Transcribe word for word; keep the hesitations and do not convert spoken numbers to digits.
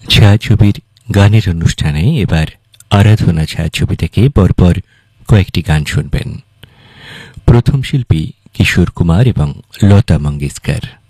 ছায়াছবির গানের অনুষ্ঠানে এবার আরাধনা ছায়াছবি থেকে পরপর কয়েকটি গান শুনবেন। প্রথম শিল্পী কিশোর কুমার এবং লতা মঙ্গেশকর।